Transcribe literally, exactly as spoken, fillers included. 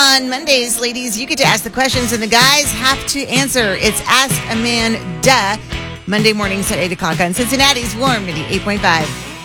On Mondays, ladies, you get to ask the questions and the guys have to answer. It's Ask a Man Duh. Monday mornings at eight o'clock on Cincinnati's Warm eighty-eight point five.